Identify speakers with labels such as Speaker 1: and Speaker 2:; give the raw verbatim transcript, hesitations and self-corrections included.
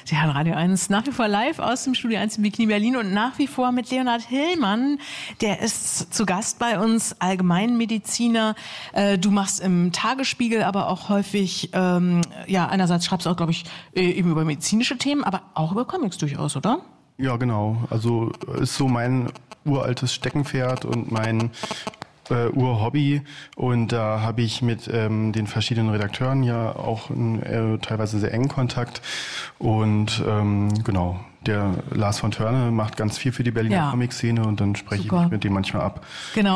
Speaker 1: Sie hören Radio eins nach wie vor live aus dem Studio eins in Bikini Berlin und nach wie vor mit Leonhard Hillmann. Der ist zu Gast bei uns, Allgemeinmediziner. Äh, du machst im Tagesspiegel aber auch häufig, ähm, ja, einerseits schreibst du auch, glaube ich, eben über medizinische Themen, aber auch über Comics durchaus, oder?
Speaker 2: Ja, genau. Also ist so mein uraltes Steckenpferd und mein äh, Urhobby. Und da habe ich mit ähm, den verschiedenen Redakteuren ja auch einen äh, teilweise sehr engen Kontakt. Und ähm, genau, der Lars von Törne macht ganz viel für die Berliner
Speaker 1: Ja.
Speaker 2: Comic-Szene und dann spreche
Speaker 1: Super.
Speaker 2: ich mich mit dem manchmal ab.
Speaker 1: Genau.